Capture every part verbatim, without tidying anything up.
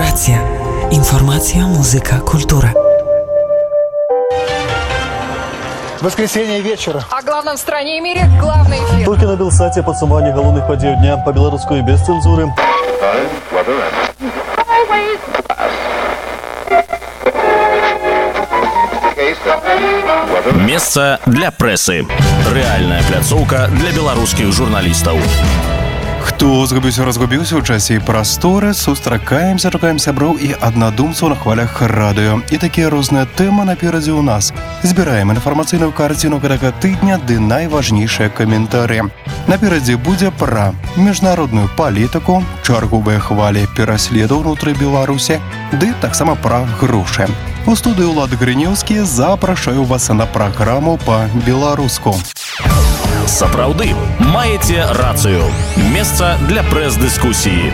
Демократия. Информация, музыка, культура. Воскресенье вечера. О главном в стране и мире главный эфир. Толькі на Белсате падсумаванне галоўных падзеяў дня по-беларуску і без цэнзуры. Месца для прэсы. Рэальная пляцоўка для беларускіх журналістаў. Хто згубіўся, разгубіўся ў часе і прасторы, сустракаемся, чакаем сяброў і аднадумцаў на хвалях радыё. І такія розныя тэмы наперадзе ў нас. Збіраем інфармацыйную карціну гэтага тыдня ды найважнейшыя каментары. Наперадзе будзе пра міжнародную палітыку, чарговыя хвалі пераследаў ўнутры Беларусі, ды таксама пра грошы. У студыі Ўлад Грынеўскі запрашаю вас на праграму па-беларуску. Сапраўды, маеце рацыю. Месца для прэс-дыскусіі.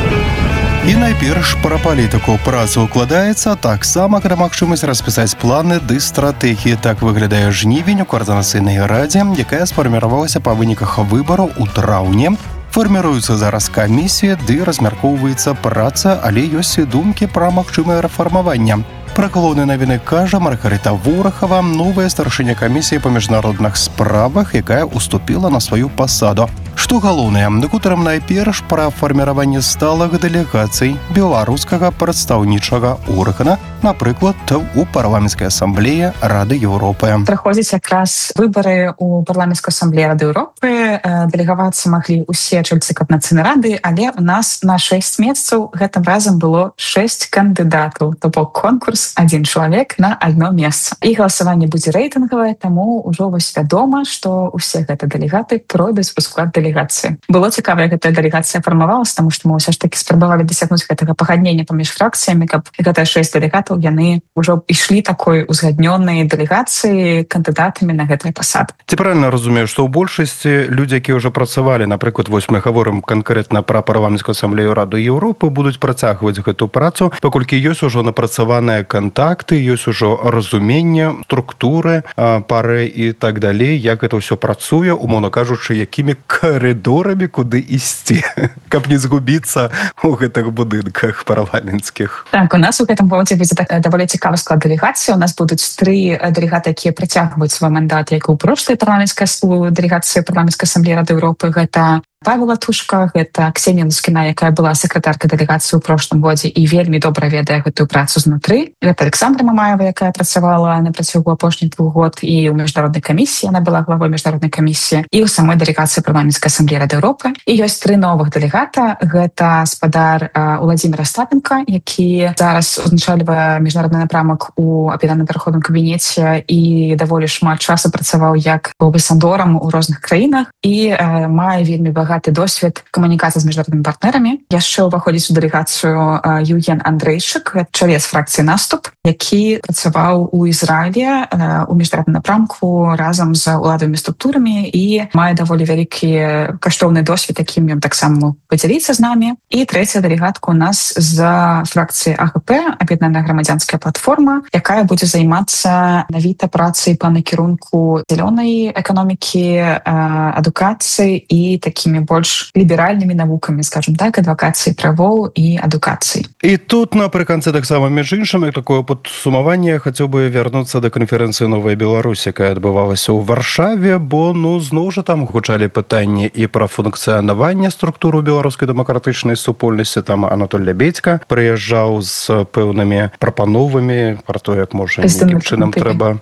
І найперш пра палітыку. Праца ўкладаецца таксама калі магчымасць распісаць планы ды стратэгіі. Так выглядае жнівень у каардынацыйнай радзе, якая сфарміравалася па выніках выбараў у траўні. Фарміруецца зараз камісія, ды размяркоўваецца праца, але ёсць і думкі пра магчымае рэфармаванне. Пра галоўныя навіны кажа Маргарыта Ворахава, новая старшыня камісіі па міжнародных справах, якая уступіла на сваю пасаду. Што галоўнае, дакутарам найперш пра фарміраванне сталых дэлегацый беларускага прадстаўнічага органа, напрыклад, у парламенцкай асамблеі Рады Еўропы. Праходзіць якраз выбары ў парламенцкай асамблеі Рады Еўропы. Дэлегавацца маглі ўсе чальцы Коордынацыйнай рады, але у нас на шэсць месцаў гэтым разам было шэсць кандыдатаў, то бок конкурс адзін чалавек на адно месца. І галасаванне будзе рэйтынгавае, таму ўжо вось вядома, што ўсе гэтыя дэлегаты пройдуць у склад дэлегацыі. Было цікава, як гэтая дэлегацыя фармавалася, таму што мы ўсё ж такі спрабавалі дасягнуць гэтага пагаднення паміж фракцыямі, каб гэтыя шэсць дэлегатаў яны ўжо ішлі такой узгаднёнай дэлегацыі кандыдатамі на гэтыя пасады. Ці правільна разумею, што ў большасці людзі, якія ўжо працавалі, напрыклад, вось мы гаворым канкрэтна пра парламенцкую асамблею Рады Еўропы, будуць працягваць гэту працу, паколькі ёсць ужо напрацаваныя кантакты, ёсць ужо разуменне структуры, пары і так далей, як гэта ўсё працуе, умоўна кажучы, якімі карыдорамі куды ісці, каб не згубіцца ў гэтых будынках парламенцкіх. Так, у нас у гэтым годзе будзе даволі цікавы склад дэлегацыі. У нас будуць тры дэлегаты, якія працягваюць свой мандат, як у прошлай парламенцкай дэлегацыі парламенцкай асамблеі Рады Еўропы. Гэта Павел Латушка, гэта Ксенія Лускіна, якая была сакратаркай дэлегацыі ў прошлым годзе і вельмі добра ведае гэтую працу знутры. Гэта Александра Мамаева, якая працавала на працягу апошніх двух год і ў міжнароднай камісіі, яна была главой міжнароднай камісіі, і ў самой дэлегацыі парламенцкай асамблеі Рады Еўропы. І ёсць тры новых дэлегата. Гэта спадар Уладзімір Астапенка, які зараз узначальвае міжнародны напрамак у аб'яднаным пераходным кабінеце і даволі шмат часу працаваў як амбасадорам у розных краінах і э, мае вельмі багаты досвед камунікацыі з міжнароднымі партнерамі. Яшчэ ўваходзіць у дэлегацыю Юген Андрейчык, чалец фракцыі «Наступ», які працаваў у Ізраілі у міжнародным напрамку разам з уладавымі структурамі і мае даволі вялікі каштоўны досвед, якім ён таксама падзяліцца з намі. І трэця дэлегатка у нас з фракцыі АГП, аб'яднаная грамадзянская платформа, якая будзе займацца навіта працай па накірунку зялёнай эканомікі, адукацыі і такімі больш ліберальнымі навукамі, скажем так, адвакацыі правоў і адукацыі. І тут напрыканцы таксама між іншым, такое падсумаванне, хацеў бы вярнуцца да канферэнцыі «Новая Беларусь», якая адбывалася ў Варшаве, бо ну зноў жа там гучалі пытанні і пра функцыянаванне структуру беларускай дэмакратычнай супольнасці. Там Анатоль Лябедзька прыязджаў з пэўнымі прапановамі пра то, як можа нейкім чынам трэба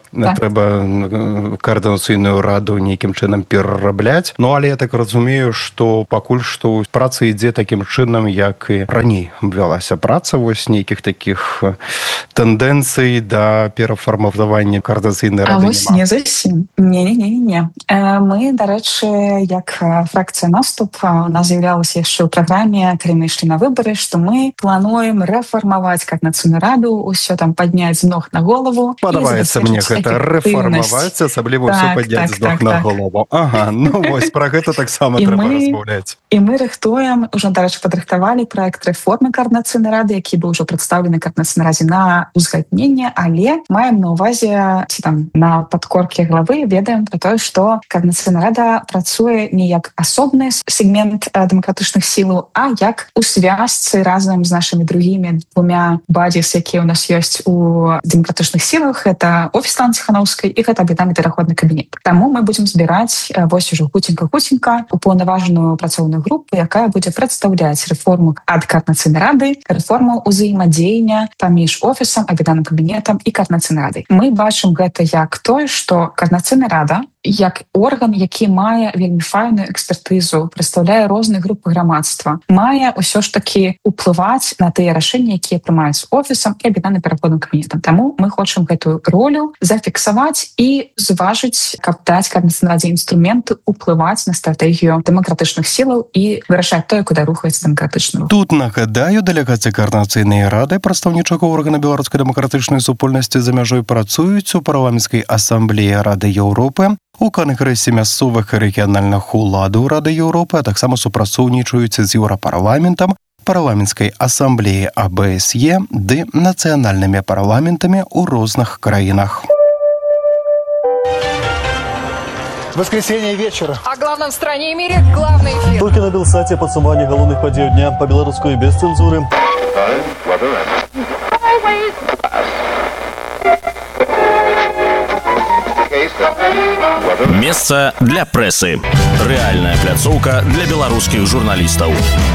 трэба каардынацыйную раду нейкім чынам перарабляць. Ну але я так разумею, што пакуль што праца ідзе такім чынам, як і раней вялася праца, вось нейкіх такіх тэндэнцый да перафармавання каардынацыйнай рады. А вось не зусім. Не-не-не-не. Мы, дарэчы, як фракцыя «Наступ», у нас з'яўлялася яшчэ ў праграме, калі мы ішлі на выбары, што мы плануем рэфармаваць каардынацыйную раду, усё там падняць з ног на голову. Падабаецца мне гэта рэфармаваць, асабліва ўсё падняць з ног на голову. Ага, ну вось пра гэта таксама трэба мы, і мы рыхтуем уже, дарэчы, падрыхтавалі проект рэформы координацыйнай рады, які быў ужо прадстаўлены координацыйнай разе на узгадненне, але маем на увазе ці там на падкорке главы ведаем про тое, што координацыйная рада працуе не як асобны сегмент дэмакратычных сілаў, а як у звязцы разам з нашымі другімі двумя бадзіс, якія ў нас ёсць у дэмакратычных сілах. Это офіс Ланы Ціханаўскай і гэта аб'яднаны пераходны кабінет. Таму мы будзем збіраць вось ужо хуценька-хуценька упаўнаважаную працоўную групу, якая будзе прадстаўляць рэформу ад координацыйнай рады, рэформу ўзаемадзеяння паміж офісам, аб'яднаным кабінетам і координацыйнай радай. Мы бачым гэта як тое, што координацыйная рада як орган, які мае вельмі файную экспертызу, прадстаўляе розныя групы грамадства, мае ўсё ж такі уплываць на тыя рашэнні, якія прымаюць офісам і аб'яднаным пераходным кабінетам. Таму мы хочам гэтую ролю зафіксаваць і зважыць, каб даць координацыйнай радзе інструменты уплываць на стратэгію дэмакратычных сілаў і вырашаць тое, куды рухаецца дэмакратычны рух. Тут нагадаю, дэлегацыя координацыйнай рады прадстаўнічага органа беларускай дэмакратычнай супольнасці за мяжой працуюць у парламенцкай асамблеі Рады Еўропы, у Кангрэсе мясцовых і рэгіянальных уладаў Рады Еўропы, а таксама супрацоўнічаюць з Еўрапарламентам, парламенцкай асамблеі А Б С Е ды нацыянальнымі парламентамі ў розных краінах. Воскресенье вечера. О главном в стране и мире главный эфир. Только на Белсате подсумование головных подей дня по-белорусски и без цензуры. Месца для прэсы. Рэальная пляцоўка для беларускіх журналістаў.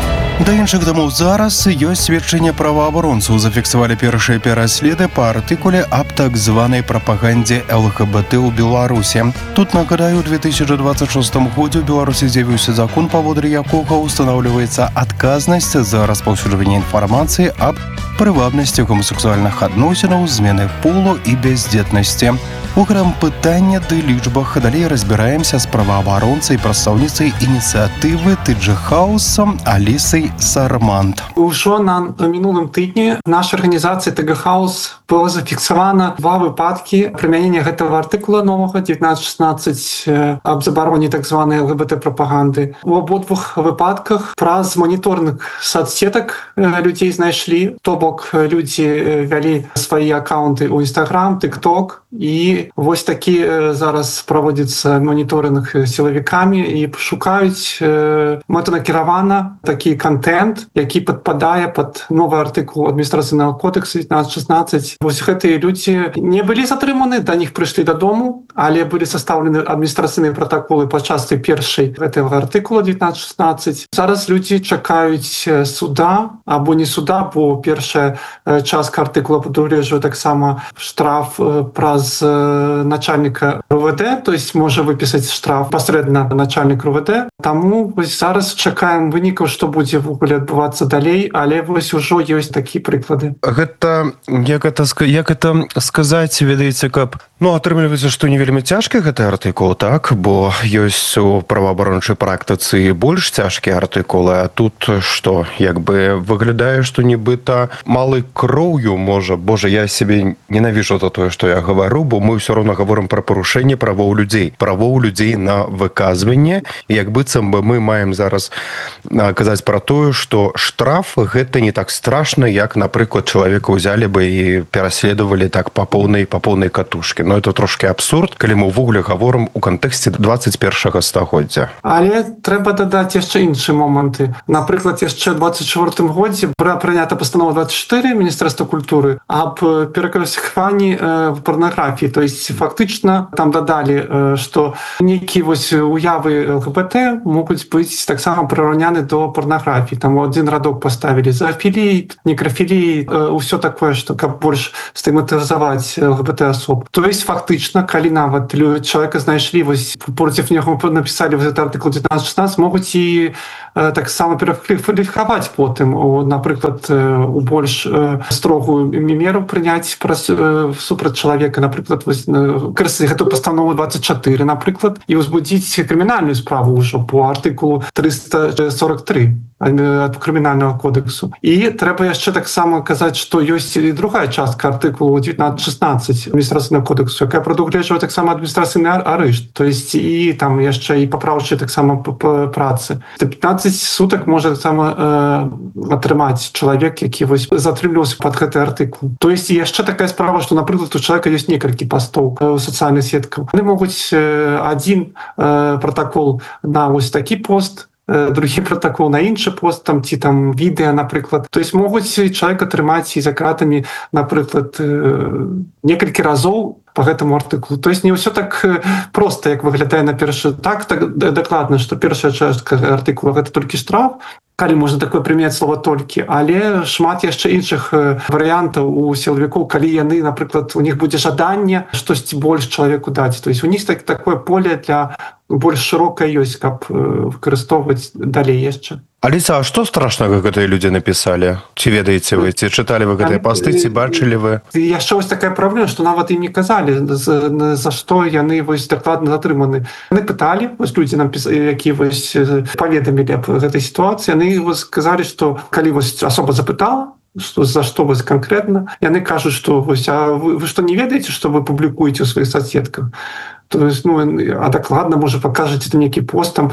Да іншых дамоў зараз ёсць сведчанне праваабаронцаў. Зафіксавалі першыя пераследы па артыкуле аб так званай прапагандзе Л Г Б Т ў Беларусі. Тут, нагадаю, у две тысячи двадцать шестом годзе ў Беларусі з'явіўся закон, паводле якога ўстанаўліваецца адказнасць за распаўсюджванне інфармацыі аб прывабнасці гомасексуальных адносінаў, змены полу і бяздзетнасці. У гэтым пытання ды лічбах далей разбіраемся з праваабаронцай, прадстаўніцай ініцыятывы Ты Джи Хаусом Алісай Сармант. Ужо на мінулым тыдні нашай арганізацыі Т Г Хаус было зафіксавана два выпадкі прымянення гэтага артыкула новага девятнадцать шестнадцать аб забароне так званай Л Г Б Т прапаганды. У абодвух выпадках праз моніторных соцсетак людзей знайшлі, то бок людзі вялі свае аккаунты ў Instagram, TikTok, і вось такі зараз праводзіцца моніторинг сілавікамі і шукаюць мэтанакіравана такі контент, які падпадае пад новы артыкул адміністрацыйнага кодекса девятнадцать шестнадцать. Вось гэтыя людзі не былі затрыманы, да них прыйшлі дадому, але былі састаўлены адміністрацыйныя пратаколы па частцы першай гэтага артыкула девятнадцать шестнадцать. Зараз людзі чакаюць суда або не суда, бо першая частка артыкула прадугледжвае таксама штраф праз начальника Р У В Д, то есть можа выпісаць штраф пасрэдна начальник Р У В Д. Таму вось зараз чакаем вынікаў, што будзе ввогуле адбывацца далей, але вось ужо ёсць такія прыклады. Гэта як это як это сказаць, ведаеце, каб ну атрымліваецца, што не вельмі цяжкі гэты артыкул, так, бо ёсць у праваабарончай практыцы больш цяжкія артыкулы, а тут што, як бы выглядае, што нібыта малой кроўю можа, божа, я сябе ненавіжу за тое, што я гавару, бо мы ўсё роўна гаворым пра парушэнне правоў людзей, правоў людзей на выказванне, як быццам бы мы маем зараз казаць пра тое, што штраф гэта не так страшна, як, напрыклад, чалавека ўзялі бы і пераследавалі так па поўнай па поўнай катушкі. Но это трошки абсурд, калі мы ўвогуле гаворым у кантэксце двадцать першага стагоддзя. Але трэба дадаць яшчэ іншыя моманты. Напрыклад, яшчэ ў двадцать четвёртым годзе была прынята пастанова двадцать четыре Міністэрства культуры аб перакваліфікаванні порнографіі. То есть фактычна там дадалі, што нейкія вось уявы Л Г Б Т могуць быць таксама прыраўняны до порнографіі. Там один радок поставілі зоофіліі, некрафіліі, ўсё такое, што каб больш стыгматызаваць Л Г Б Т асоб. То есть фактычна, калі нават чалавека знайшлі, вось проціў него напісалі вось этот артыкул девятнадцать шестнадцать, могуць і таксама перакваліфікаваць потым, напрыклад, у больш строгую меру прыняць супраць чалавека, напрыклад, выкарыстаць гэту пастанову двадцать четыре, напрыклад, і ўзбудзіць крымінальную справу ўжо по артыкулу триста сорок три. ад крымінальнага кодексу. І трэба яшчэ таксама казаць, што ёсць і другая частка артыкулу девятнадцать шестнадцать адміністрацыйнага кодексу, якая прадугледжвае таксама адміністрацыйны арышт, то есть і там яшчэ і папраўчыя таксама працы. пятнадцать сутак можа таксама э, атрымаць чалавек, які вось затрымліваўся пад гэты артыкул. То есть яшчэ такая справа, што, напрыклад, у чалавека ёсць некалькі пастоў у сацыяльных сетках. Яны могуць э, адзін э, пратакол на вось такі пост, другі пратакол на іншы пост, там, ці там відэа, напрыклад. То есть могуць чалавек атрымаць і за кратамі, напрыклад, некалькі разоў по гэтаму артыкулу. То есть не ўсё так проста, як выглядае на першы так, так дакладна, што першая частка артыкула гэта толькі штраф, калі можна такое прымяць слова толькі, але шмат яшчэ іншых варыянтаў у сілавікоў, калі яны, напрыклад, у них будзе жаданне штосьці больш чалавеку даць. То есть у них так, такое поле для больш шырокае ёсць, каб выкарыстоўваць далей яшчэ. Аліса, а што страшнага гэтыя людзі напісалі? Ці ведаеце вы, ці чыталі вы гэтыя пасты, ці бачылі вы? Яшчэ вось такая праблема, што нават ім не казалі, за, за што яны вось дакладна затрыманы. Яны пыталі, вось людзі, які вось паведамілі аб гэтай сітуацыі, яны вось сказалі, што калі вось асоба запытала, што за што вось канкрэтна, яны кажуць, што вось, а вы, вы што не ведаеце, што вы публікуеце ў сваіх соцсетках? То есть, ну, а дакладна, можа, пакажаце там нейкі пост, там,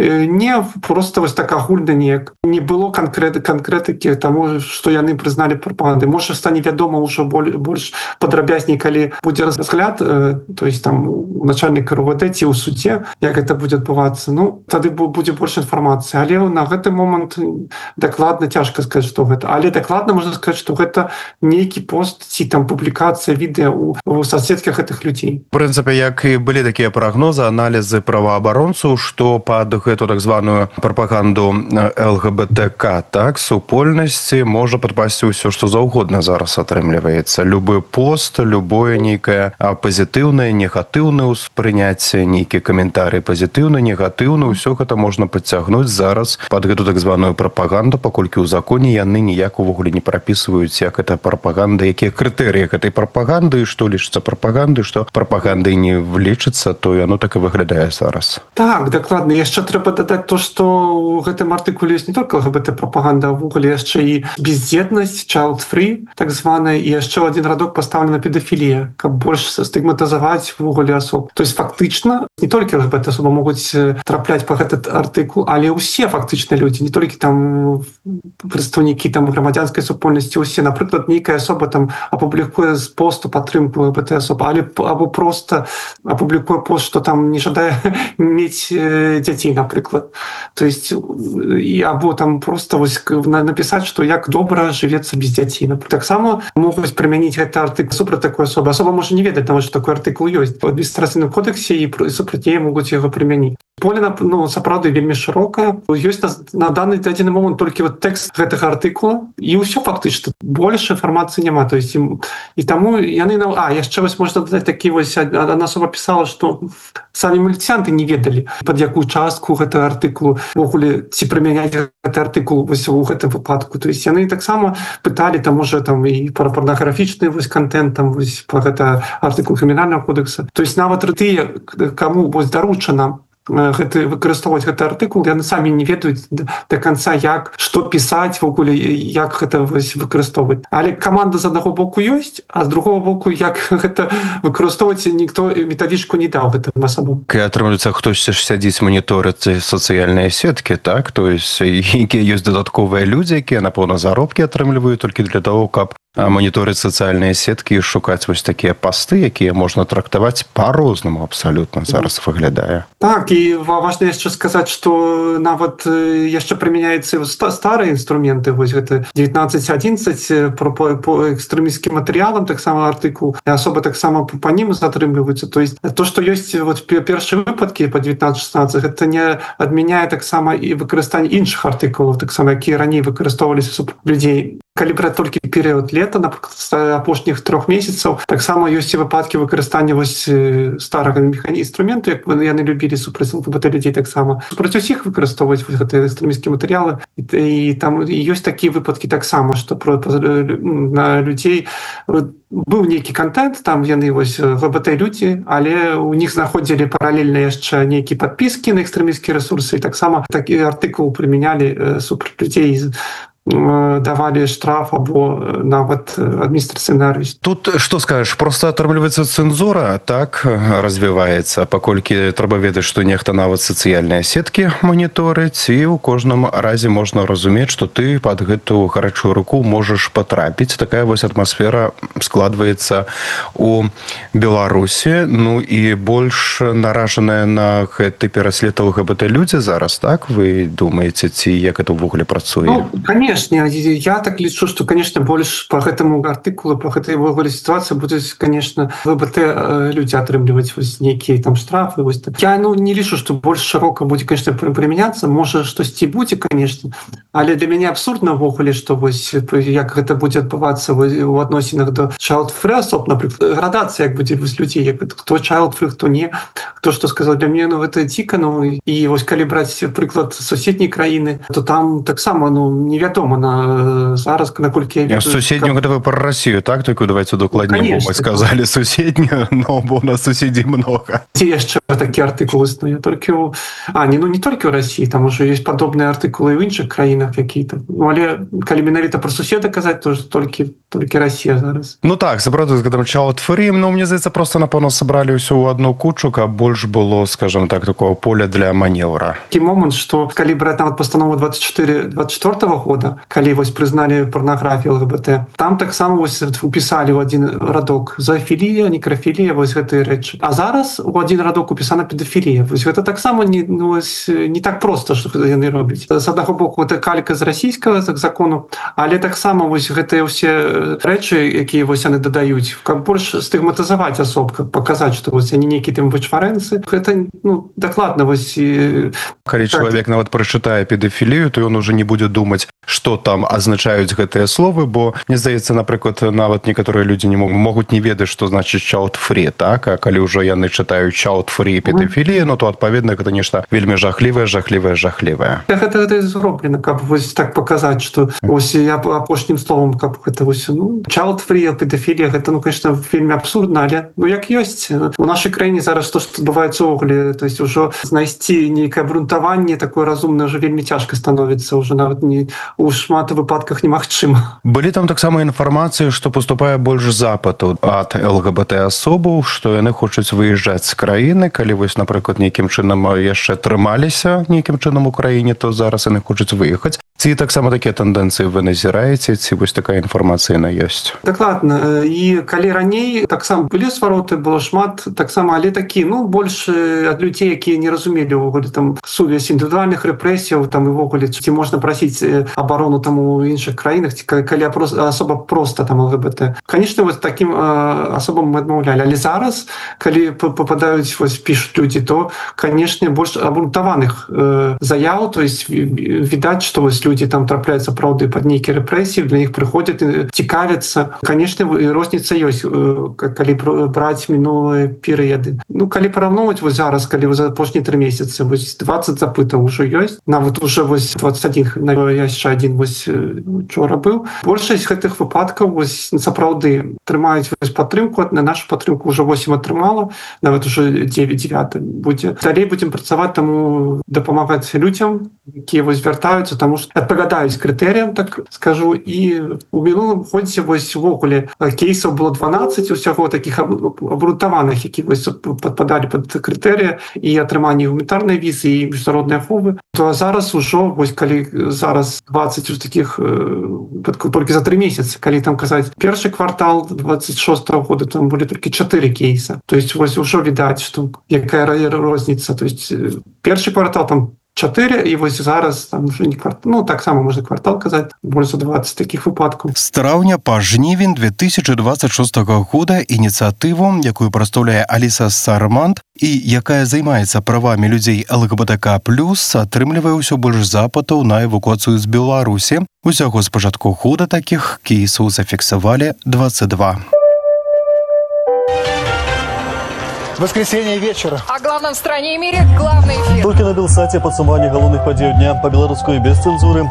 не просто вось так агульна неяк. Не было канкрэт, канкрэтыкі таму, што яны прызналі прапагандай. Можа, стане вядома ўжо больш падрабязней, калі будзе разгляд, то есть там у начальніка РУВД ці ў суде, як гэта будзе адбывацца. Ну, тады будзе больш інфармацыі. Але на гэты момант дакладна цяжка сказаць, што гэта. Але дакладна можна сказаць, што гэта нейкі пост ці там публікацыя відэа ў, ў соцсетках гэтых людзей. В прынцыпе, як і былі такія прагнозы, аналізы праваабаронцаў, што пад гэту так званую прапаганду эл гэ бэ тэ ка, так, супольнасці можа падпасці ўсё, што заўгодна зараз атрымліваецца. Любы пост, любое нейкае пазітыўнае, негатыўнае ўспрыняцце, нейкі каментарый пазітыўны, негатыўны, ўсё гэта можна падцягнуць зараз пад гэту так званую прапаганду, паколькі ў законе яны ніяк увогуле не прапісваюць, як гэта прапаганда, якія крытэрыі гэтай прапаганды, што лічыцца прапагандай, што прапагандай не влі лічыцца, то яно так і выглядае зараз. Так, дакладна. Яшчэ трэба дадаць то, што ў гэтым артыкуле ёсць не толькі эл гэ бэ тэ прапаганда, а ўвогуле яшчэ і бездзетнасць, child-free, так званая, і яшчэ адзін радок пастаўлена педафілія, каб больш стыгматызаваць ўвогуле асоб. То есть фактычна не толькі эл гэ бэ тэ асобы могуць трапляць па гэты артыкул, але ўсе фактычна людзі, не толькі там прадстаўнікі там грамадзянскай супольнасці, усе, напрыклад, нейкая асоба там апублікуе з посту падтрымку эл гэ бэ тэ асоб, але або проста публікуе пост, што там не жадае мець дзяцей, напрыклад. То есть, і, або там просто вось напісаць, што як добра жывецца без дзяцей. Таксама могуць прымяніць гэты артыкул супраць такой асобы. Асоба можа не ведаць, што такой артыкул ёсць. У адміністрацыйным кодексе і супраць яе могуць яго прымяніць. Поле, ну, сапраўды вельмі шырокае. Ёсць на, на даны дадзены момант толькі вот тэкст гэтага артыкула, і ўсё фактычна. Больш інфармацыі няма. То есть, і, і таму яны... А, яшчэ вось можна дадаць такі вось... Адна асоба пісала, што самі міліцыянты не ведалі, пад якую частку гэтага артыкулу ўвогуле ці прымяняць гэты артыкул вось у гэтым выпадку. То есть яны таксама пыталі, там можа там і пра парнаграфічны вось контент, там вось пра гэта артыкул крымінальнага кодекса. То есть нават тыя, каму вось даручана гэты выкарыстоўваць гэты артыкул, яны самі не ведаюць да канца, як што пісаць вогуле, як гэта вось выкарыстоўваць. Але каманда з аднаго боку ёсць, а з другого боку, як гэта выкарыстоўваць, ніхто метадычку не даў гэтым асобам. Калі атрымліваецца, хтосьці ж сядзіць маніторыць сацыяльныя сеткі, так? То есть якія ёсць дадатковыя людзі, якія напэўна заробкі атрымліваюць толькі для того, каб маніторыць сацыяльныя сеткі і шукаць вось такія пасты, якія можна трактаваць па-рознаму абсалютна зараз выглядае. Так, і важна яшчэ сказаць, што нават яшчэ прымяняецца старыя інструменты, вось гэта девятнадцать одиннадцать по, по экстрэмісцкім матэрыялам, таксама артыкул, і асоба таксама па ним затрымліваюцца. То есть то, што ёсць вот першыя выпадкі па девятнадцать шестнадцать, гэта не адмяняе таксама і выкарыстанне іншых артыкулаў, таксама якія раней выкарыстоўваліся супраць людзей Калі браць толькі перыяд лета, напрыклад, апошніх трох месяцаў, таксама ёсць і выпадкі выкарыстання вось старага механізму-інструменту, як яны любілі супраць ЛГБТ людзей таксама. Супраць усіх выкарыстоўваць гэтыя экстрэмісцкія матэрыялы. І там ёсць такія выпадкі таксама, што на людзей быў нейкі контент, там яны вось ЛГБТ-людзі, але у них знаходзілі паралельна яшчэ нейкія падпіскі на экстрэмісцкія рэсурсы, і таксама такі артыкул прымянялі супраць людзей, давали штраф або нават адміністрацыйны арэшт. Тут што скажаш, проста атрымліваецца цэнзура, так развіваецца, паколькі трэба ведаць, што нехта нават сацыяльныя сеткі маніторыць, і ў кожным разе можна разумець, што ты пад гэту гарачую руку можаш патрапіць. Такая вось атмасфера складваецца у Беларусі. Ну і больш наражаныя на гэты пераслед ЛГБТ людзі зараз, так? Вы думаеце, ці як это ўвогуле працуе? Ну, конечно. Я так лічу, што, конечно, больш по гэтаму артыкулу, по гэтай ўвогуле сітуацыі будуць, конечно, ЛГБТ людзі атрымліваць вось нейкія там штрафы. Вось так. Я ну, не лічу, што больш шырока будзе, конечно, прымяняцца. Можа, штосьці будзе, конечно. Але для мяне абсурдна ўвогуле, што вось як гэта будзе адбывацца у адносінах до child-free асоб, напрыклад, градацыя, як будзе вось людзей, як хто child-free, хто не. Хто што сказаў, для мяне, ну, гэта дзіка, ну, і вось калі браць прыклад суседняй краіны, то там таксама, ну, невядома на зараз, наколькі... Я суседнюю, гэта вы пра Расію, так? Только давайте докладней, бо мы сказали суседнюю, но бо у нас суседей много. Ці яшчэ такі артыкул існуе, толькі ў... А, не, ну не толькі ў Расіі, там ужо ёсць падобныя артыкулы ў іншых краінах які-то. Ну, але калі менавіта пра суседа казаць, то толькі, толькі Расія зараз. Ну так, сапраўды, з гэтым child-free, ну, мне здаецца, просто, напэўна, сабралі ўсё ў одну кучу, каб больш было, скажем так, такого поля для маневра. Такі момант, што калі браць нават пастанову двадцать четыре двадцать четвёртого года, калі вось прызналі парнаграфію ЛГБТ, там таксама вось упісалі ў адзін радок зоофілія, некрафілія, вось гэтыя рэчы. А зараз у адзін радок упісана педафілія. Вось гэта таксама не, ну, не так проста, што яны робяць. З аднаго боку, гэта калька з расійскага закону, але таксама вось гэтыя ўсе рэчы, якія вось яны дадаюць, каб больш стыгматызаваць асоб, каб паказаць, што вось яны нейкі там вычварэнцы. Гэта, ну, дакладна вось... Калі так... чалавек нават прачытае педафілію, то ён уже не будзе думаць, што там азначаюць гэтыя словы, бо, мне здаецца, напрыклад, нават некаторыя людзі не могуць, могуць не ведаць, што значыць child-free, так? А калі ўжо яны чытаюць child-free педафілія, ну, то, адпаведна, гэта нешта вельмі жахлівае, жахлівае, жахлівае. Гэта, гэта зроблена, каб вось так паказаць, што ось я апошнім словам, каб гэта вось, ну, child-free, педафілія, гэта, ну, конечно, вельмі абсурдна, але, ну, як ёсць. У нашай краіне зараз то, што адбываецца ўвогуле, то есть ужо знайсці нейкае абрунтаванне такое разумнае ўжо вельмі цяжка становіцца, ўжо нават не у шмат выпадках немагчыма. Былі там таксама інфармацыі, што поступае больш запытаў ад ЛГБТ-асобаў, што яны хочуць выязджаць з краіны, калі вось, напрыклад, нейкім чынам яшчэ трымаліся нейкім чынам у краіне, то зараз яны хочуць выехаць. Ці таксама такія тэндэнцыі вы назіраеце, ці вось такая інфармацыя ёсць? Дакладна. І калі раней таксама былі свароты, было шмат таксама, але такі, ну, больш ад людзей, якія не разумелі ўвогуле там сувязь індывідуальных рэпрэсіяў, там і ўвогуле, ці можна прасіць абарону там у іншых краінах, ці калі асоба проста там ЛГБТ. Конечно, вот таким асобам мы адмаўлялі, але зараз, калі попадаюць, вось пішуць людзі, то, конечно, больш абунтаваных заяў, то есть відаць, што вось людзі там трапляюць сапраўды пад нейкія рэпрэсіі, для іх прыходзяць, цікавяцца. Конечно, розніца ёсць, калі браць мінулыя перыяды. Ну, калі параўноўваць вось зараз, калі за апошнія тры месяцы, вось двадцать запытаў ужо ёсць, нават уже вось двадцать один, яшчэ адзін вось учора быў. Большасць гэтых выпадкаў вось сапраўды трымаюць вось падтрымку, на нашу падтрымку ўжо восемь атрымала, нават уже девять девять будзе. Далей будзем працаваць, таму дапамагаць людзям, якія вось вяртаюцца, таму што адпавядаюць крытэрыям, так скажу, і у мінулым годзе вось увогуле кейсаў было дванаццаць усяго такіх абрунтаваных, які вось падпадалі пад крытэрыі і атрыманне гуманітарнай візы і міжнароднай аховы. То зараз ужо вось калі зараз двадцать у таких выпадкаў толькі за тры месяцы, калі там казаць першы квартал двадцать шостого года, там былі толькі чатыры кейса. То есть вось ужо відаць, што якая розніца. То есть першы квартал там чатыры і вось зараз там уже не квартал, ну таксама можна квартал казаць, больш за двадцать такіх выпадкаў. З траўня па жнівень две тысячы двадцать шостага года ініцыятыву, якую прадстаўляе Аліса Сармант і якая займаецца правамі людзей эл гэ бэ тэ ка плюс, атрымлівае ўсё больш запытаў на эвакуацыю з Беларусі. Усяго з пачатку года такіх кейсаў зафіксавалі двадцать два. Воскресенье вечера. О главном в стране и мире главный эфир. Только на Белсате падсумаванне галоўных падзеяў дня па-беларуску без цэнзуры.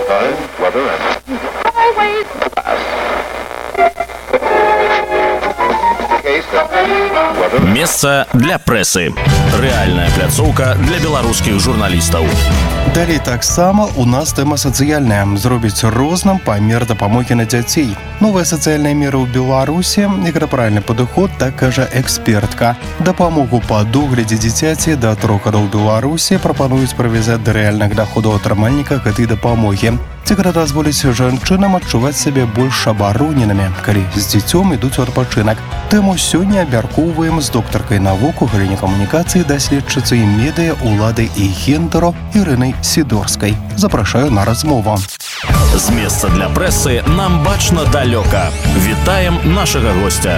Месца для прэсы. Рэальная пляцоўка для беларускіх журналістаў. Далей таксама у нас тэма сацыяльная. Зробіць розным памер дапамогі на дзяцей. Новая сацыяльная мера ў Беларусі, іграправільны падыход, так кажа экспертка. Дапамогу па доглядзе дзіцяці да трох гадоў Беларусі прапануюць прывязаць да рэальных даходаў атрымальніка гэтай дапамогі. Ці гэта дазволіць жанчынам адчуваць сябе больш абароненымі, калі з дзіцём ідуць у адпачынак. Тэму сёння абмяркоўваем з доктаркай навук у галіне камунікацыі, даследчыцай медыа, улады і гендеру Ірынай Сідорскай. Запрашаю на размову. З месца для прэсы нам бачна далёка. Вітаем нашага госця.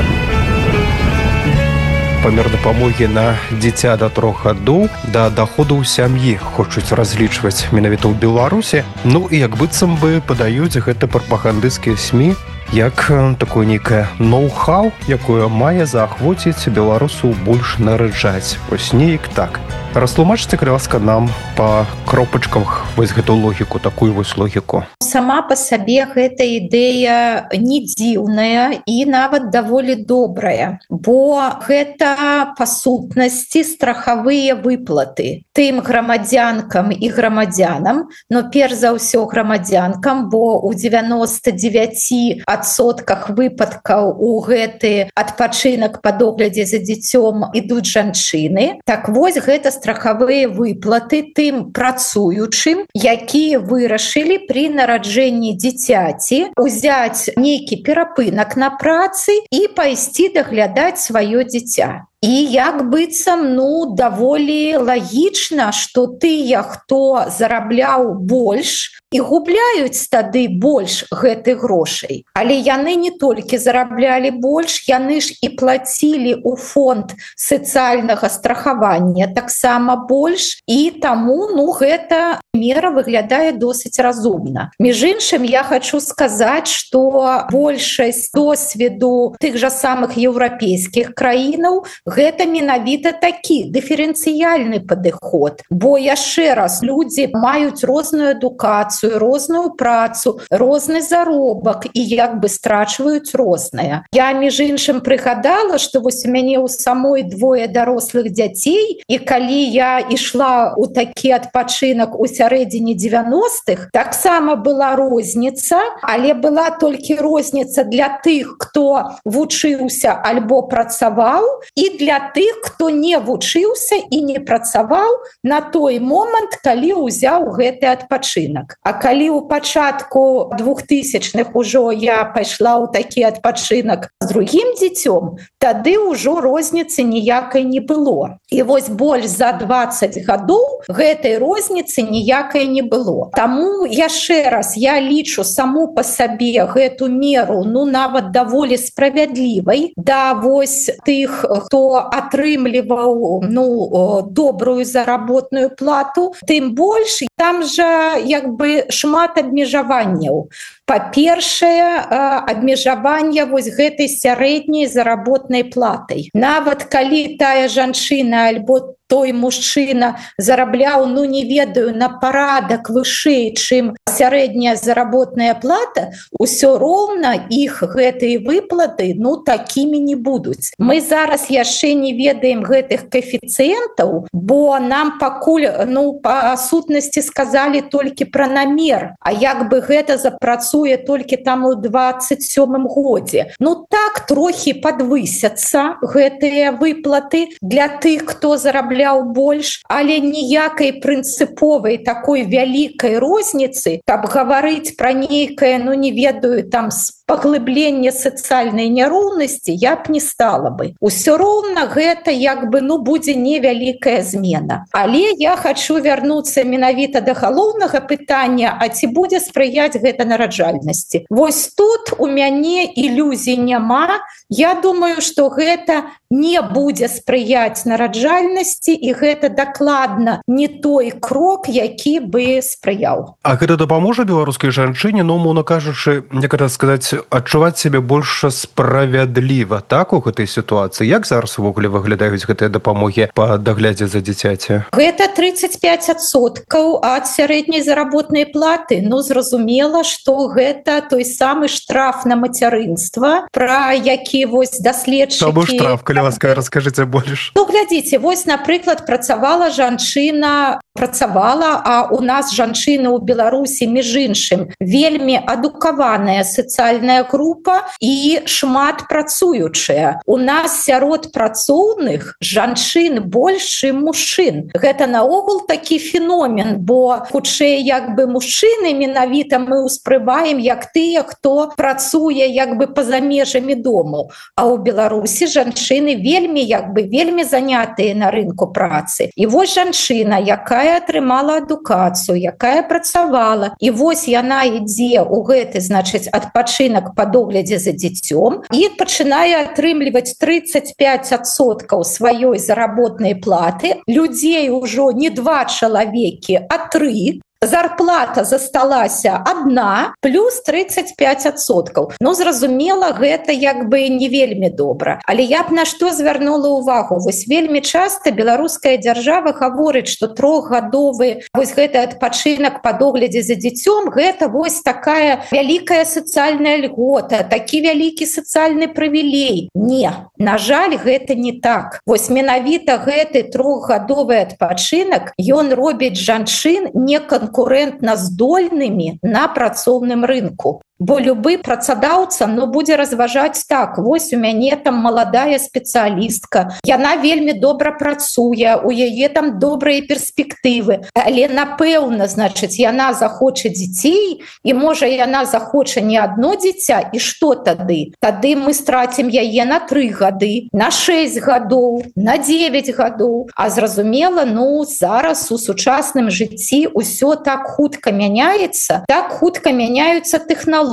Памер дапамогі на дзіця да трох гадоў да даходаў сям'і хочуць разлічваць менавіта ў Беларусі. Ну і як быццам бы падаюць гэта прапагандысцкія СМІ як такое нейкае ноу-хау, якое мае заахвоціць беларусаў больш нараджаць. Вось неяк так. Растлумачце, калі ласка, нам па кропачках вось гэту логіку, такую вось логіку. Сама па сабе гэта ідэя не дзіўная і нават даволі добрая, бо гэта па сутнасці страхавыя выплаты тым грамадзянкам і грамадзянам, но перш за ўсё грамадзянкам, бо ў дзевяноста дзевяць адсотках выпадкаў у гэты адпачынак па доглядзе за дзіцём ідуць жанчыны. Так вось гэта страхавыя выплаты тым працуючым, якія вырашылі пры нараджэнні дзіцяці узяць нейкі перапынак на працы і пайсці даглядаць сваё дзіця. І як быццам, ну, даволі лагічна, што тыя, хто зарабляў больш, і губляюць тады больш гэтых грошай. Але яны не толькі зараблялі больш, яны ж і плацілі ў фонд сацыяльнага страхавання таксама больш, і таму, ну, гэта мера выглядае досыць разумна. Між іншым, я хочу сказаць, што большасць досведу тых жа самых еўрапейскіх краінаў гэта менавіта такі дыферэнцыяльны падыход. Бо яшчэ раз, людзі маюць розную адукацыю, розную працу, розны заробак і як бы страчваюць рознае. Я, між іншым, прыгадала, што вось у мяне ў самой двое дарослых дзяцей, і калі я ішла ў такі адпачынак у сярэдзіне дзевяностых, таксама была розніца, але была толькі розніца для тых, хто вучыўся альбо працаваў, і для тых, хто не вучыўся і не працаваў на той момант, калі ўзяў гэты адпачынак. А калі ў пачатку двухтысячных ужо я пайшла ў такі адпачынак з другім дзіцём, тады ўжо розніцы ніякай не было. І вось больш за двадцать гадоў гэтай розніцы ніякай не было. Таму яшчэ раз я лічу саму па сабе гэту меру, ну нават даволі справядлівай да вось тых, хто атрымліваў, ну, добрую заработную плату, тым больш там жа як бы шмат абмежаванняў. Па-першае, абмежаванне вось гэтай сярэдняй заработнай платай. Нават калі тая жанчына альбо той мужчына зарабляў, ну не ведаю, на парадак вышэй, чым сярэдняя заработная плата, усё роўна іх гэтыя выплаты, ну, такімі не будуць. Мы зараз яшчэ не ведаем гэтых коэфіцыентаў, бо нам пакуль, ну, па сутнасці сказалі толькі пра намер, а як бы гэта запрацуе толькі там у двадцать сёмым годзе. Ну так трохі падвысяцца гэтыя выплаты для тых, хто зарабляў больш, але ніякай прынцыповай такой вялікай розніцы, каб гаварыць пра нейкае, ну не ведаю, там паглыблення сацыяльнай няроўнасці я б не стала бы. Усё роўна гэта як бы ну будзе невялікая змена. Але я хочу вярнуцца менавіта да галоўнага пытання, а ці будзе спрыяць гэта нараджальнасці. Вось тут у мяне ілюзій няма. Я думаю, што гэта не будзе спрыяць нараджальнасці, і гэта дакладна не той крок, які бы спрыяў. А гэта дапаможа беларускай жанчыне, ну, умоўна кажучы, як гэта сказаць, адчуваць сябе больш справядліва, так, у гэтай сітуацыі? Як зараз увогуле выглядаюць гэтыя дапамогі па даглядзе за дзіцяці? Гэта тридцать пять адсоткаў ад сярэдняй заработнай платы. Ну, зразумела, што гэта той самы штраф на мацярынства, пра які вось даследчыкі... Што быў штраф, калі ласка, раскажыце больш. Ну, глядзіце, вось, напрыклад, працавала жанчына, працавала, а у нас жанчыны ў Беларусі, між іншым, вельмі адукаваная сацыяльная група і шмат працуючая. У нас сярод працоўных жанчын больш, чым мужчын. Гэта наогул такі феномен, бо хутчэй як бы мужчыны менавіта мы ўспрымаем як тыя, хто працуе як бы па-за межамі дому. А ў Беларусі жанчыны вельмі як бы вельмі занятыя на рынку працы. І вось жанчына, якая атрымала адукацыю, якая працавала, і вось яна ідзе ў гэты, значыць, адпачынак па доглядзе за дзіцём і пачынае атрымліваць тридцать пять адсоткаў сваёй заработнай платы. Людзей ужо не два чалавекі, а тры. Зарплата засталася одна, плюс тридцать пять адсоткаў. Ну, зразумела, гэта як бы не вельмі добра. Але я б на што звярнула ўвагу? Вось вельмі часта беларуская дзяржава гаворыць, што трохгадовы вось гэты адпачынак па доглядзе за дзіцём, гэта вось такая вялікая сацыяльная льгота, такі вялікі сацыяльны прывілей. Не, на жаль, гэта не так. Вось менавіта гэты трохгадовы адпачынак, ён робіць жанчын не конкурентна здольнымі на працоўным рынку. Бо любы працадаўца, ну, будзе разважаць так: вось у мяне там маладая спецыялістка, яна вельмі добра працуе, у яе там добрыя перспектывы, але напэўна, значыць, яна захоча дзяцей, і можа яна захоча не адно дзіця, і што тады? Тады мы страцім яе на тры гады, на шэсць гадоў, на дзевяць гадоў. А зразумела, ну, зараз у сучасным жыцці ўсё так хутка мяняецца, так хутка мяняюцца тэхналогіі,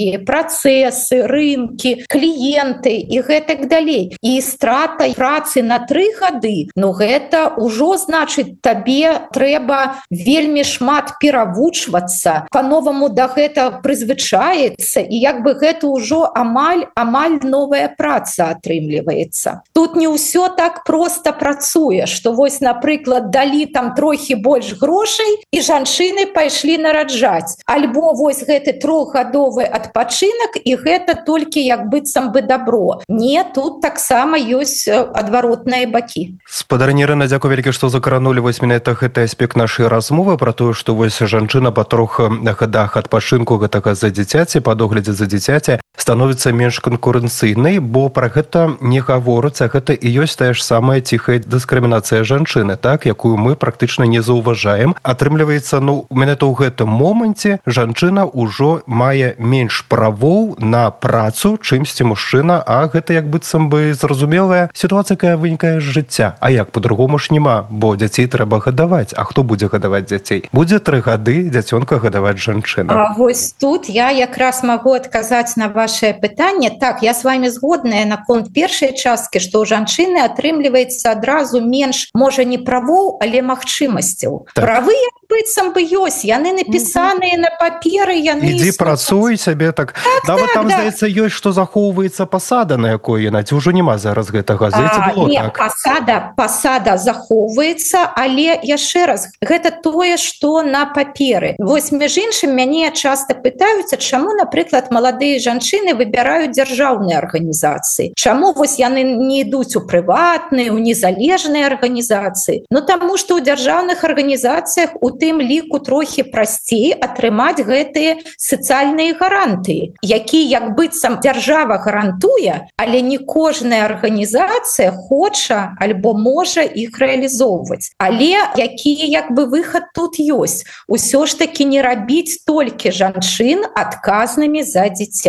працэсы, рынкі, кліенты і гэтак далей. І страта працы на тры гады, ну гэта ўжо, значыць, табе трэба вельмі шмат перавучвацца, па-новаму да гэта прызвычаецца, і як бы гэта ўжо амаль, амаль новая праца атрымліваецца. Тут не ўсё так проста працуе, што вось, напрыклад, далі там трохі больш грошай, і жанчыны пайшлі нараджаць. Альбо вось гэты трохгадовы адпачынак, і гэта толькі як быццам бы добро. Не, тут таксама ёсць адваротныя бакі. Спадарня Ірына, дзякуй вялікі, што закранулі вось менавіта гэты аспект нашай размовы пра тое, што вось жанчына па трох гадах адпачынку гэтага за дзіцяці, па доглядзе за дзіцяці, становіцца менш канкурэнцыйнай, бо пра гэта не гаворыцца. Гэта і ёсць тая ж самая ціхая дыскрымінацыя жанчыны, так, якую мы практычна не заўважаем. Атрымліваецца, ну, менавіта ў гэтым моманце жанчына ўжо мае менш правоў на працу, чымсьці мужчына, а гэта як быццам бы зразумелая сітуацыя, якая вынікае з жыцця. А як по-другому ж няма, бо дзяцей трэба гадаваць. А хто будзе гадаваць дзяцей? Будзе тры гады дзяцёнка гадаваць жанчына. А вось тут я якраз магу адказаць на вашае пытанне. Так, я з вами згодная наконт першай часткі, што ў жанчыны атрымліваецца адразу менш, можа, не правоў, але магчымасцяў. Так. Правы як быццам бы ёсць, яны напісаныя на паперы, яны... Ідзі працуй сябе так. Так, Нават так, там, да. здаецца, ёсць, што захоўваецца пасада, на якой яна, ці ўжо няма зараз гэтага? Здаецца, было не, так. Пасада, пасада захоўваецца, але яшчэ раз, гэта тое, што на паперы. Вось, між іншым, мяне часта пытаюцца, чаму, напрыклад, маладыя жанчыны выбіраюць дзяржаўныя арганізацыі. Чаму вось яны не ідуць у прыватныя, у незалежныя арганізацыі? Ну, таму што ў дзяржаўных арганізацыях у тым ліку трохі прасцей атрымаць гэтыя сацыяльныя гарантыі, які як быццам дзяржава гарантуе, але не кожная арганізацыя хоча альбо можа іх рэалізоўваць. Але які як бы выхад тут ёсць? Усё ж такі не рабіць толькі жанчын адказнымі за дзіця.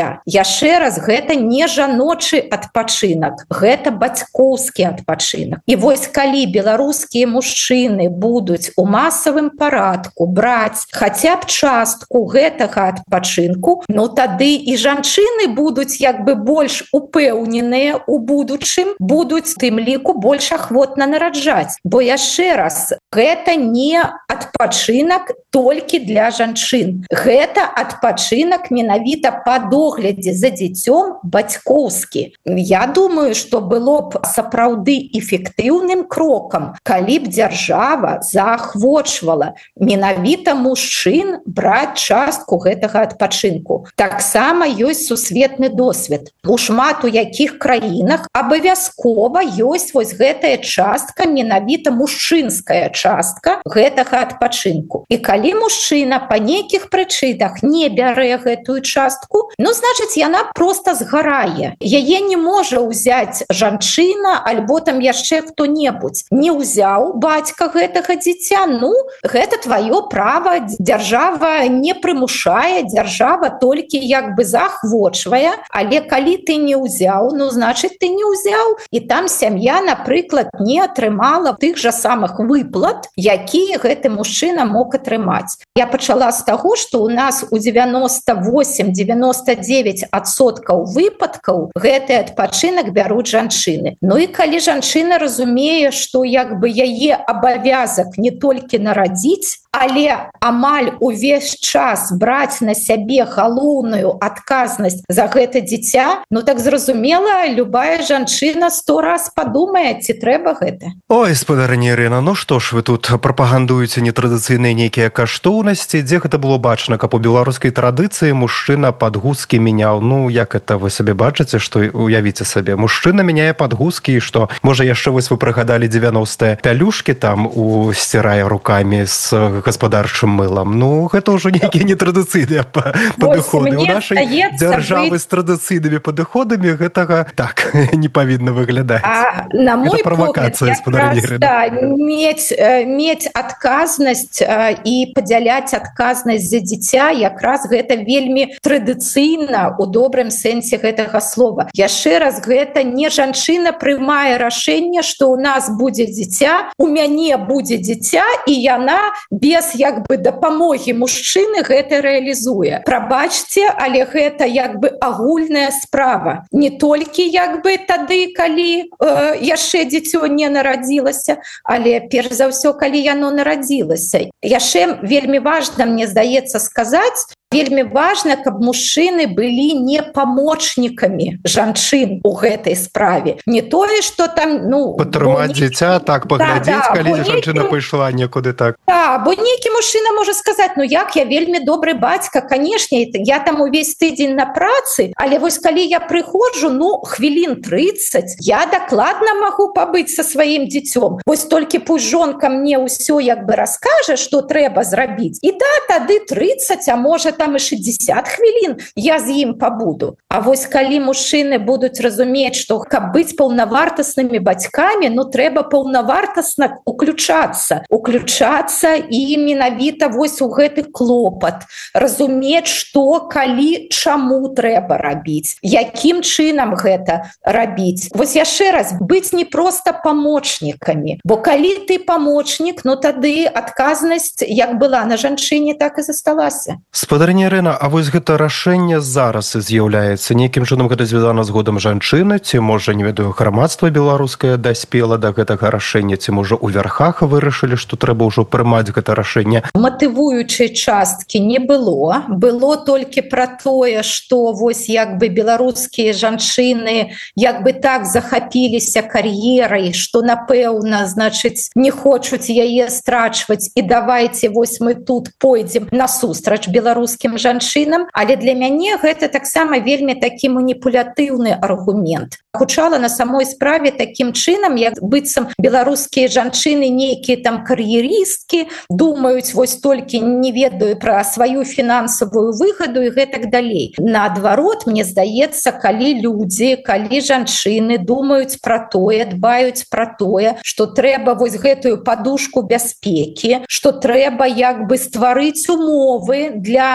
яшчэ раз гэта не жаночы адпачынак, гэта бацькоўскі адпачынак. І вось калі беларускія мужчыны будуць у масавым парадку браць хаця б частку гэтага адпачынку, ну тады і жанчыны будуць як бы больш упэўненыя у будучым, будуць тым ліку больш ахвотна нараджаць. Бо яшчэ раз, гэта не адпачынак толькі для жанчын. Гэта адпачынак менавіта па доглядзе за дзіцём бацькоўскі. Я думаю, што было б сапраўды эфектыўным крокам, калі б дзяржава заахвочвала менавіта мужчын браць частку гэтага адпачынку. Таксама ёсць сусветны досвед. У шмат у якіх краінах абавязкова ёсць вось гэтая частка, менавіта мужчынская частка гэтага адпачынку. І калі мужчына па нейкіх прычынах не бярэ гэтую частку, ну, значыць, яна проста згарае. Яе не можа ўзяць жанчына альбо там яшчэ хто-небудзь. Не ўзяў бацька гэтага дзіця, ну, гэта тваё права, дзяржава не прымушае, дзяржава толькі як бы заахвочвае, але калі ты не ўзяў, ну, значыць, ты не ўзяў. І там сям'я, напрыклад, не атрымала тых жа самых выплат, якія гэты мужчына мог атрымаць. Я пачала з таго, што ў нас у дзевяноста восем - дзевяноста дзевяць адсоткаў выпадкаў гэты адпачынак бяруць жанчыны. Ну і калі жанчына разумее, што як бы яе абавязак не толькі нарадзіць, але амаль увесь час браць на сябе галоўную адказнасць за гэта дзіця, ну так зразумела, любая жанчына сто раз падумае, ці трэба гэта. Ой, спадарыня Ірына, ну што ж вы тут прапагандуеце нетрадыцыйныя нейкія каштоўнасці, дзе гэта было бачна, каб у беларускай традыцыі мужчына падгузкі мяняў. Ну, як это вы сабе бачыце, што уявіце сабе, мужчына мяняе падгузкі, што, можа, яшчэ вось вы прыгадалі дзевяностыя пялюшкі там у сцірае рукамі з гаспадарчым мылам. Ну, гэта ўжо нейкія нетрадыцыйныя падыходы. У нашай дзяржавы з традыцыйнымі падыходамі гэтага так не павінна выглядаць. А, на мой погляд, якраз, да, мець, мець адказнасць і падзяляць адказнасць за дзіця, якраз гэта вельмі традыцыйна у добрым сэнсе гэтага слова. Яшчэ раз, гэта не жанчына прымае рашэнне, што ў нас будзе дзіця, у мяне будзе дзіця, і яна без як бы дапамогі мужчыны гэта рэалізуе. Прабачце, але гэта як бы агульная справа. Не толькі як бы тады, калі э, яшчэ дзіцё не нарадзілася, але перш за ўсё, калі яно нарадзілася. Яшчэ вельмі важна, мне здаецца, сказаць, вельмі важна, каб мужчыны былі не памочнікамі жанчын у гэтай справе. Не тое, што там, ну... Падтрымаць дзіця, так, паглядзець, да, да, калі жанчына нейкі... пайшла некуды так. Да, бо нейкі мужчына можа сказаць, ну як, я вельмі добры бацька, канешне, я там увесь тыдзень на працы, але вось калі я прыходжу, ну, хвілін трыццаць, я дакладна магу пабыць са сваім дзіцём. Вось толькі пусть жонка мне ўсё як бы раскажа, што трэба зрабіць. І да, тады трыццаць, а можа там і шэсцьдзесят хвілін я з ім пабуду. А вось калі мужчыны будуць разумець, што каб быць паўнавартаснымі бацькамі, ну трэба паўнавартасна уключацца. Уключацца і менавіта вось у гэты клопат. Разумець, што, калі, чаму трэба рабіць. Якім чынам гэта рабіць. Вось яшчэ раз, быць не проста памочнікамі. Бо калі ты памочнік, ну тады адказнасць як была на жанчыне, так і засталася. Спадарыня Ірына, а вось гэта рашэнне зараз і з'яўляецца. Нейкім чынам гэта звязана з годам жанчыны, ці, можа, не ведаю, грамадства беларускае даспела да гэтага рашэння, ці, можа, у вярхах вырашылі, што трэба ўжо прымаць гэта рашэнне? Матывуючай часткі не было. Было толькі пра тое, што вось як бы беларускія жанчыны як бы так захапіліся кар'ерай, што, напэўна, значыць, не хочуць яе страчваць, і давайце вось мы тут пойдзем насустрач беларускім жанчынам, але для мяне гэта таксама вельмі такі маніпулятыўны аргумент. Гучала на самой справе такім чынам, як быццам беларускія жанчыны нейкія там кар'ерісткі, думаюць вось толькі не ведаю пра сваю фінансавую выгаду і гэтак далей. Наадварот, мне здаецца, калі людзі, калі жанчыны думаюць пра тое, дбаюць пра тое, што трэба вось гэтую падушку бяспекі, што трэба як бы стварыць умовы для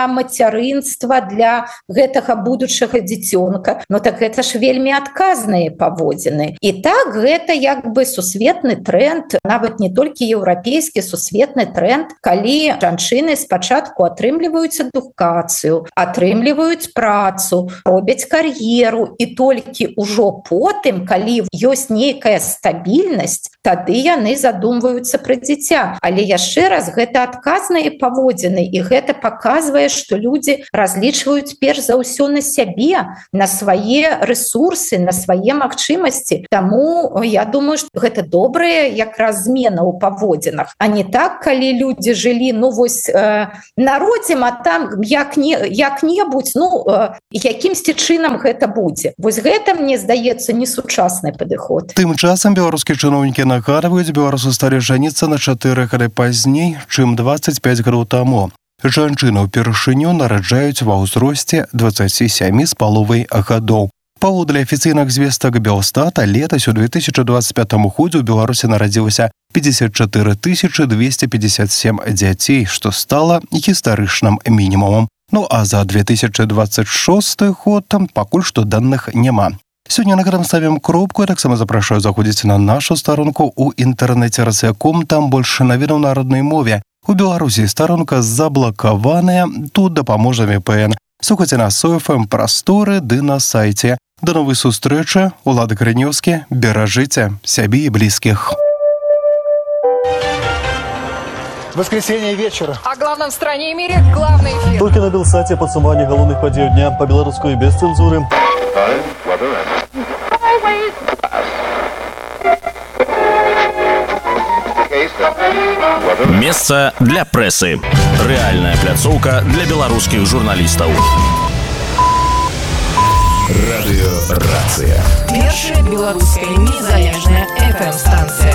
мацярынства, для гэтага будучага дзіцёнка. Ну так гэта ж вельмі адказныя паводзіны. І так гэта як бы сусветны тренд, нават не толькі еўрапейскі, сусветны тренд, калі жанчыны спачатку атрымліваюць адукацыю, атрымліваюць працу, робяць кар'еру, і толькі ўжо потым, калі ёсць нейкая стабільнасць, тады яны задумваюцца пра дзіця. Але яшчэ раз, гэта адказныя паводзіны, і гэта паказвае, што людзі разлічваюць перш за ўсё на сябе, на свае ресурсы, на свае магчымасці. Таму я думаю, што гэта добрая якраз змена ў паводзінах, а не так, калі людзі жылі, ну вось э, народзім, а там як не, як-небудзь, ну э, якімсьці чынам гэта будзе. Вось гэта, мне здаецца, не сучасны падыход. Тым часам беларускія чыноўнікі нагадваюць, беларусы сталі жаніцца на чатыры гады пазней, чым дваццаць пяць гадоў таму. Жанчыны ўпершыню нараджаюць ва ўзросце дваццаць сем з паловай гадоў. Паводле афіцыйных звестак Белстата, летась у две тысячи двадцать пятым годзе ў Беларусі нарадзілася пятьдесят четыре тысячи двести пятьдесят семь дзяцей, што стала гістарычным мінімумам. Ну а за две тысячи двадцать шосты год там пакуль што даных няма. Сёння на гэтым ставім кропку, я таксама запрашаю заходзіць на нашу старонку ў інтэрнэце Расяком, там больш навінаў на роднай мове. У Беларусі старонка заблакаваная, тут дапаможа вэ пэ эн. Слухайце нас у эф эм прасторы ды на сайце. До новой сустрэчы, Улада Каранёўскі, беражыце сябе і блізкіх. Воскресенье вечера. О главном в стране и мире главный эфир. Только на Белсате подсумование головных подей дня по белорусской без цензуры. Месца для прэсы. Рэальная пляцоўка для беларускіх журналістаў. Радыё-рацыя. Першая беларуская незалежная эф эм-станцыя.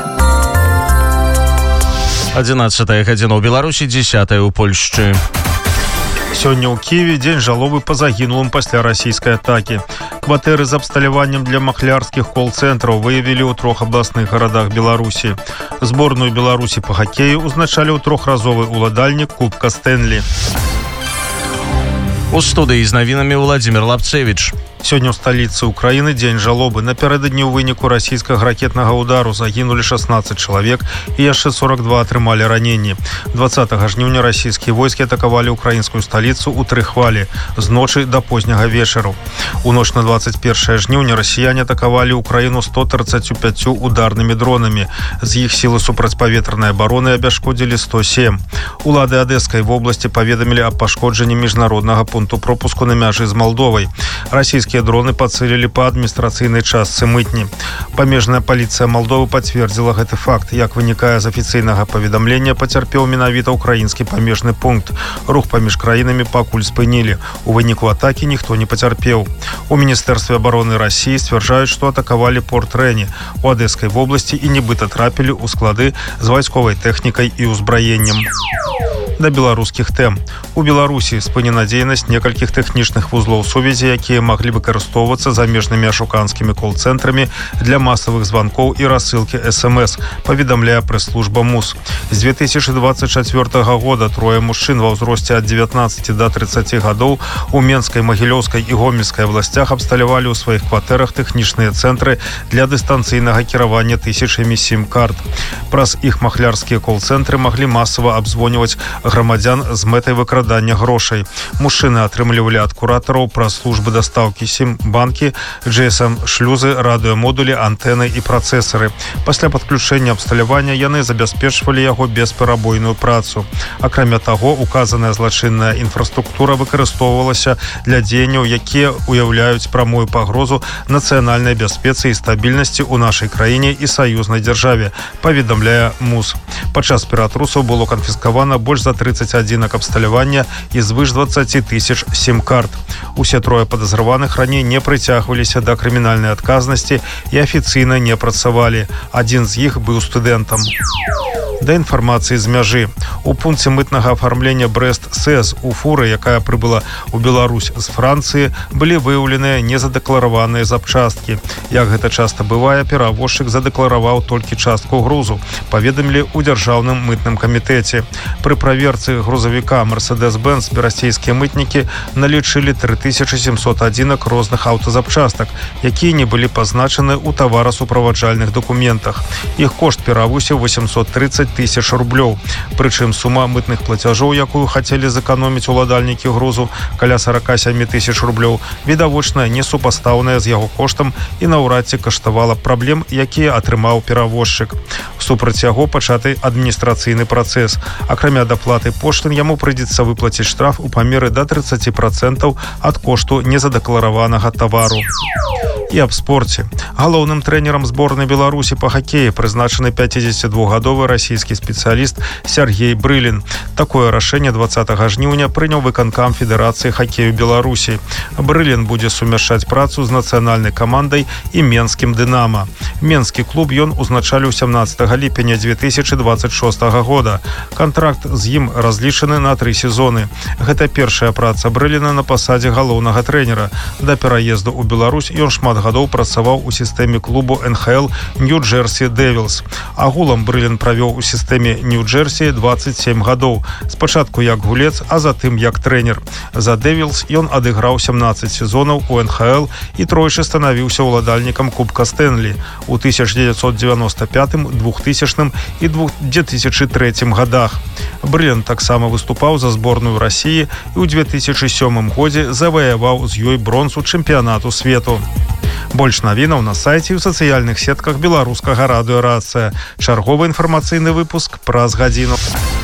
одиннадцатая гадзіна ў Беларусі, дзесятая ў Польшчы. Сёння ў Киеве дзень жалобы па загінулым пасля расійскай атакі. Кватэры з абсталяваннем для махлярскіх кол-цэнтраў выявілі ў трох абласных гарадах Беларусі. Зборную Беларусі па хакею узначалі ў трохразовы уладальнік Кубка Стэнлі. У студыі з навінамі Владзімир Лапцевіч. Сёння ў сталіцы Украіны дзень жалобы. Напярэдадні ў выніку расійскага ракетнага ўдару загінулі шаснаццаць чалавек і яшчэ сорок два атрымалі раненні. дваццатага жніўня расійскія войскі атакавалі украінскую сталіцу ў тры хвалі з ночы да позняга вечару. У ноч на дваццаць першае жніўня расіяне атакавалі Украіну сто тридцатью пятью ударнымі дронамі. З іх сілы супрацьпаветранай абароны абяшкодзілі сто сем. Улады Адэскай вобласці паведамілі аб пашкоджанні міжнароднага пункту пропуску на мяжы з Малдовай. Расійскія дроны пацэлілі па адміністрацыйнай частцы мытні. Памежная паліцыя Малдовы пацвердзіла гэты факт. Як вынікае з афіцыйнага паведамлення, пацярпеў менавіта ўкраінскі памежны пункт. Рух паміж краінамі пакуль спынілі. У выніку атакі ніхто не пацярпеў. У Міністэрстве абароны Расіі сцвярджаюць, што атакавалі порт Рэні у Адэскай вобласці і нібыта трапілі ў склады з вайсковай тэхнікай і ўзбраеннем. Да беларускіх тэм. У Беларусі спынена дзейнасць некалькіх тэхнічных вузлоў сувязі, якія маглі выкарыстоўвацца замежнымі ашуканскімі кол-цэнтрамі для масавых званкоў і рассылкі эс эм эс, паведамляе прэс-служба МУС. З две тысячи двадцать чацвёртага года трое мужчын ва ўзросце ад дзевятнаццаці да трыццаці гадоў у Менскай, Магілёўскай і Гомельскай абласцях абсталявалі ў сваіх кватэрах тэхнічныя цэнтры для дыстанцыйнага кіравання тысячамі сім-карт. Праз іх махлярскія кол-цэнтры маглі масава абзвоніваць грамадзян з мэтай выкрадання грошай. Мужчыны атрымлівалі ад куратараў праз службы дастаўкі сім-банкі, джи эс эм-шлюзы, радыёмодулі, антэны і працэсары. Пасля падключэння абсталявання яны забяспечвалі яго бесперабойную працу. Акрамя таго, указаная злачынная інфраструктура выкарыстоўвалася для дзеянняў, якія уяўляюць прамую пагрозу нацыянальнай бяспецы і стабільнасці ў нашай краіне і саюзнай дзяржаве, паведамляе МУС. Падчас ператрусаў было канфіскавана больш за тридцать адзінак абсталявання і звыш дваццаць тысяч сім-карт. Усе трое падазраваных раней не прыцягваліся да крымінальнай адказнасці і афіцыйна не працавалі. Адзін з іх быў студэнтам. Да інфармацыі з мяжы. У пункце мытнага афармлення Брэст-Сэз у фуры, якая прыбыла ў Беларусь з Францыі, былі выяўленыя незадэклараваныя запчасткі. Як гэта часта бывае, перавозчык задэклараваў толькі частку грузу, паведамілі ў дзяржаўным мытным камітэце. Пры праверцы дверцы грузавіка Mercedes-Benz берасцейскія мытнікі налічылі тры тысячы сямсот адзінак розных аўтазапчастак, якія не былі пазначаны ў таварасуправаджальных дакументах. Іх кошт перавысіў восемьсот тридцать тысяч рублёў. Прычым сума мытных плацяжоў, якую хацелі зэканоміць уладальнікі грузу, каля сорок семь тысяч рублёў, відавочна несупастаўная з яго коштам і наўрад ці каштавала праблем, якія атрымаў перавозчык. Супраць яго пачаты адміністрацыйны працэс. Акрамя даплаты пошлін, яму прыйдзецца выплаціць штраф у памеры да тридцать процентов ад кошту незадэклараванага тавару. І аб спорце. Галоўным трэнерам зборнай Беларусі па хакеі прызначаны пятидесятидвухгадовы расійскі спецыяліст Сергей Брылін. Такое рашэнне двадцатага жніўня прыняў выканкам Федэрацыі хакею Беларусі. Брылін будзе сумяшчаць працу з нацыянальнай камандай і менскім «Дынама». Менскі клуб ён узначаліў сямнадцатага ліпеня две тысячи двадцать шостага года. Кантракт з ім разлічаны на тры сезоны. Гэта першая праца Брыліна на пасадзе галоўнага трэнера. Да пераезду ў Беларусь ён шмат гадоў працаваў у сістэме клубу эн ха эл Нью-Джерсі Дэвілс. Агулам Брылін правёў у сістэме Нью-Джерсі двадцать семь гадоў. Спачатку як гулец, а затым як трэнер. За Дэвілс ён адыграў семнадцать сезонаў у эн ха эл і тройчы станавіўся ўладальнікам Кубка Стэнлі у тысяча девятьсот девяносто пятым, двухтысячным і две тысячи третьим годах. Брылін таксама выступаў за зборную Расіі і ў две тысячи сёмым годзе заваяваў з ёй бронзу чэмпіянату свету. Больш навінаў на сайце і ў сацыяльных сетках беларускага радыёрацыя. Чарговы інфармацыйны выпуск праз гадзіну.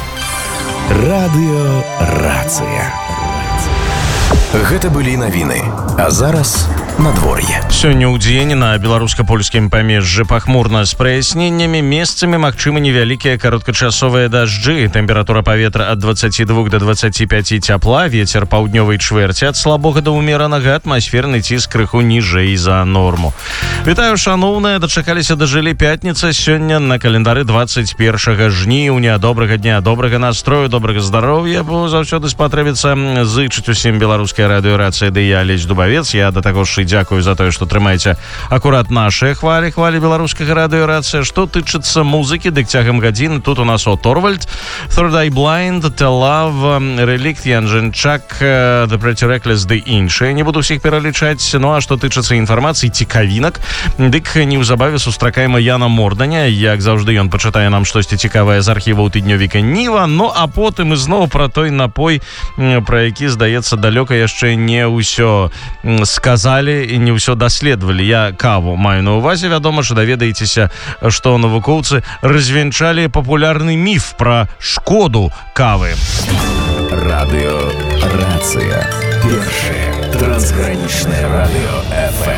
Радыёрацыя. Гэта былі навіны. А зараз надвор'е. Сёння ў дзень на беларуска-польскім памежжы пахмурна з праясненнямі, месцамі магчымы невялікія кароткачасовыя дажджы. Тэмпература паветра ад двадцати двух до двадцати пяти цяпла, вецер паўднёвай чвэрці ад слабога да ўмеранага, атмасферны ціск крыху ніжэй за норму. Вітаю, шаноўныя, дачакаліся дажылі пятніца, сёння на календары двадцать першага жніўня. Добрага дня, добрага настрою, добрага здароўя, бо заўсёды спатрэбіцца зычыць усім беларускай радыёрацыі, ды я Алесь Дубавец. Я да таго ж і дзякую за тое, што трымаеце акурат нашыя хвалі, хвалі беларускага радыёрацыя. Што тычыцца музыкі, дык цягам гадзіны тут у нас о Торвальд, Third Eye Blind, Tell Love, Relict, Ян Жанчак, The Pretty Reckless, ды іншыя. Не буду ўсіх пералічаць. Ну а што тычыцца інфармацыі, цікавінак, дык неўзабаве сустракаем Яна Морданя. Як заўжды, ён пачытае нам штосьці цікавае з архіваў тыднёвіка Ніва. Ну а потым ізноў пра той напой, пра які, здаецца, далёка яшчэ не ўсё сказалі і не ўсё даследавалі. Я каву маю на ўвазе. Вядома, што даведаецеся, што навукоўцы развенчалі папулярны міф пра шкоду кавы. Радыёрацыя. Першае трансгранічнае радыё эф эм.